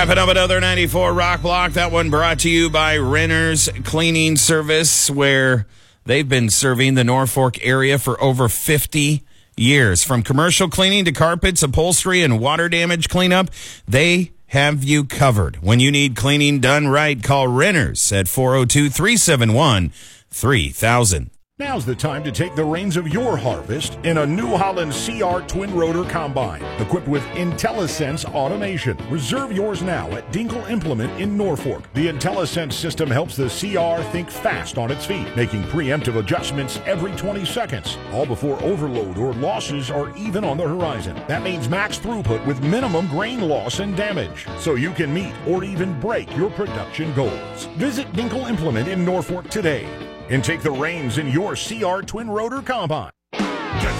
Wrapping up another 94 Rock Block. That one brought to you by Renner's Cleaning Service, where they've been serving the Norfolk area for over 50 years. From commercial cleaning to carpets, upholstery, and water damage cleanup, they have you covered. When you need cleaning done right, call Renner's at 402-371-3000. Now's the time to take the reins of your harvest in a New Holland CR Twin Rotor Combine, equipped with IntelliSense automation. Reserve yours now at Dinkle Implement in Norfolk. The IntelliSense system helps the CR think fast on its feet, making preemptive adjustments every 20 seconds, all before overload or losses are even on the horizon. That means max throughput with minimum grain loss and damage, so you can meet or even break your production goals. Visit Dinkle Implement in Norfolk today and take the reins in your CR Twin Rotor Combine. Get